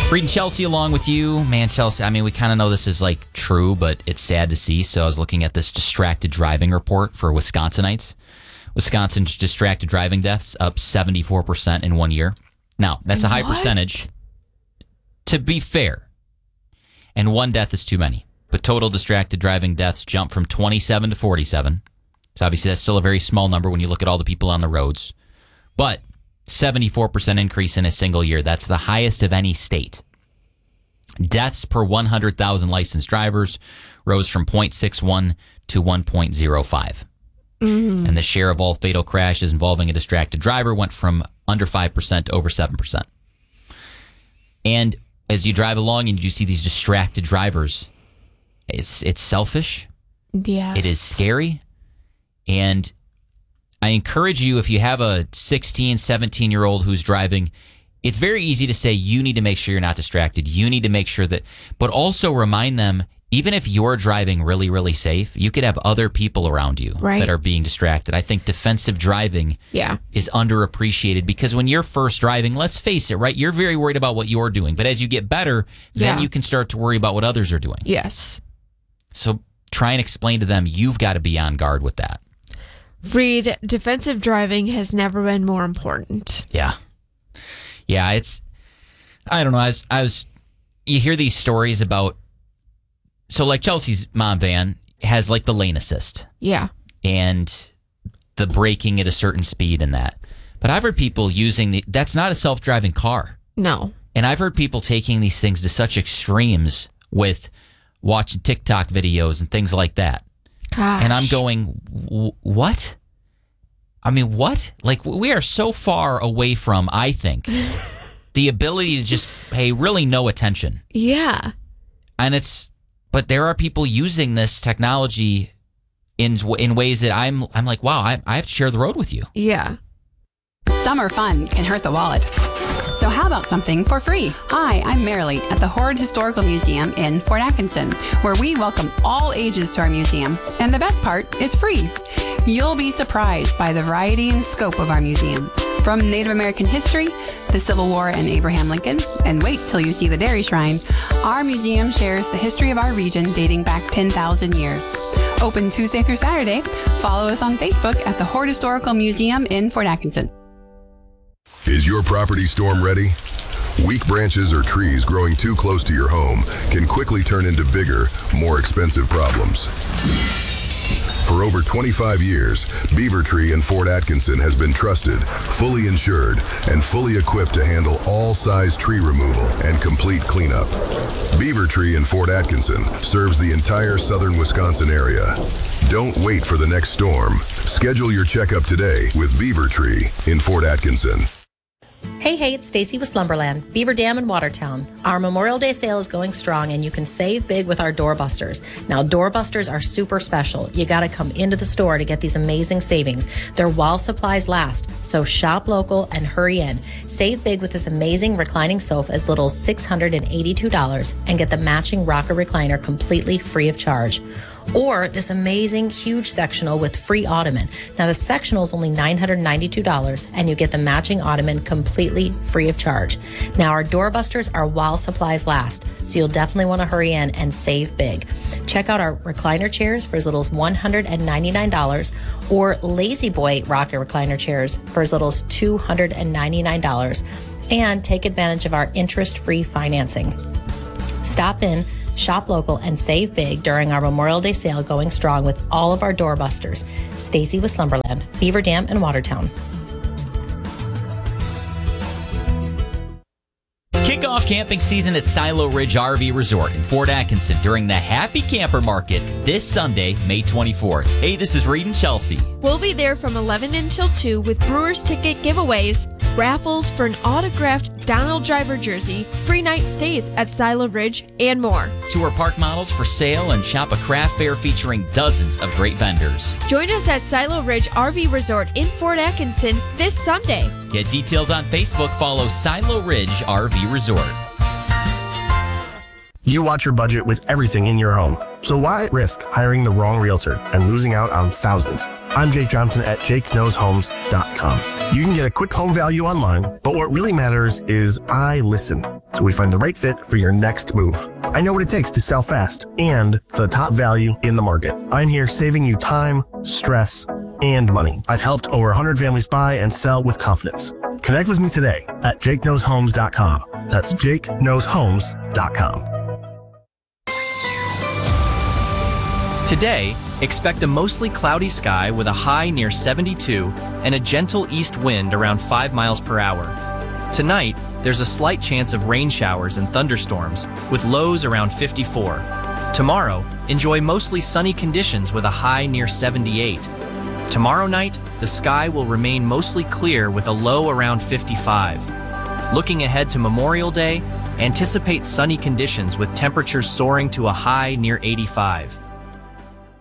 Reading Chelsea along with you. Man, Chelsea, I mean, we kind of know this is like true, but it's sad to see. So I was looking at this distracted driving report for Wisconsinites. Wisconsin's distracted driving deaths up 74% in 1 year. Now, that's a high percentage, to be fair. And one death is too many. But total distracted driving deaths jumped from 27 to 47. So obviously that's still a very small number when you look at all the people on the roads. But 74% increase in a single year. That's the highest of any state. Deaths per 100,000 licensed drivers rose from 0.61 to 1.05. And the share of all fatal crashes involving a distracted driver went from under 5% to over 7%. And as you drive along and you see these distracted drivers, it's selfish. Yes. It is scary. And I encourage you, if you have a 16, 17-year-old who's driving, it's very easy to say you need to make sure you're not distracted. You need to make sure that, but also remind them, even if you're driving really, really safe, you could have other people around you that are being distracted. I think defensive driving is underappreciated because when you're first driving, let's face it, right? You're very worried about what you're doing. But as you get better, then you can start to worry about what others are doing. Yes. So try and explain to them you've got to be on guard with that. Reed, defensive driving has never been more important. Yeah. Yeah, I don't know. You hear these stories about, so like Chelsea's mom van has like the lane assist. Yeah. And the braking at a certain speed and that. But I've heard people using that's not a self-driving car. No. And I've heard people taking these things to such extremes with watching TikTok videos and things like that. Gosh. And I'm going, what? I mean, what? Like, we are so far away from, I think, the ability to just pay really no attention. Yeah. And but there are people using this technology in ways that I'm like, wow, I have to share the road with you. Yeah. Summer fun can hurt the wallet. So how about something for free? Hi, I'm Marilee at the Horde Historical Museum in Fort Atkinson, where we welcome all ages to our museum. And the best part, it's free. You'll be surprised by the variety and scope of our museum. From Native American history, the Civil War and Abraham Lincoln, and wait till you see the Dairy Shrine, our museum shares the history of our region dating back 10,000 years. Open Tuesday through Saturday. Follow us on Facebook at the Horde Historical Museum in Fort Atkinson. Is your property storm ready? Weak branches or trees growing too close to your home can quickly turn into bigger, more expensive problems. For over 25 years, Beaver Tree in Fort Atkinson has been trusted, fully insured, and fully equipped to handle all size tree removal and complete cleanup. Beaver Tree in Fort Atkinson serves the entire southern Wisconsin area. Don't wait for the next storm. Schedule your checkup today with Beaver Tree in Fort Atkinson. Hey, it's Stacy with Slumberland, Beaver Dam in Watertown. Our Memorial Day sale is going strong and you can save big with our doorbusters. Now, doorbusters are super special. You got to come into the store to get these amazing savings. They're while supplies last, so shop local and hurry in. Save big with this amazing reclining sofa as little as $682 and get the matching rocker recliner completely free of charge. Or this amazing huge sectional with free ottoman. Now the sectional is only $992 and you get the matching ottoman completely free of charge. Now our doorbusters are while supplies last, so you'll definitely want to hurry in and save big. Check out our recliner chairs for as little as $199 or Lazy Boy rocker recliner chairs for as little as $299, and take advantage of our interest-free financing. Stop in, shop local, and save big during our Memorial Day sale going strong with all of our doorbusters. Stacy with Slumberland, Beaver Dam and Watertown. Kick off camping season at Silo Ridge RV Resort in Fort Atkinson during the Happy Camper Market this Sunday, May 24th. Hey, this is Reed and Chelsea. We'll be there from 11 until 2 with Brewers ticket giveaways, raffles for an autographed Donald Driver jersey, free night stays at Silo Ridge, and more. Tour park models for sale and shop a craft fair featuring dozens of great vendors. Join us at Silo Ridge RV Resort in Fort Atkinson this Sunday. Get details on Facebook. Follow Silo Ridge RV Resort. You watch your budget with everything in your home. So why risk hiring the wrong realtor and losing out on thousands? I'm Jake Johnson at jakeknowshomes.com. You can get a quick home value online, but what really matters is I listen, so we find the right fit for your next move. I know what it takes to sell fast and for the top value in the market. I'm here saving you time, stress, and money. I've helped over 100 families buy and sell with confidence. Connect with me today at jakeknowshomes.com. That's jakeknowshomes.com. Today, expect a mostly cloudy sky with a high near 72 and a gentle east wind around 5 miles per hour. Tonight, there's a slight chance of rain showers and thunderstorms with lows around 54. Tomorrow, enjoy mostly sunny conditions with a high near 78. Tomorrow night, the sky will remain mostly clear with a low around 55. Looking ahead to Memorial Day, anticipate sunny conditions with temperatures soaring to a high near 85.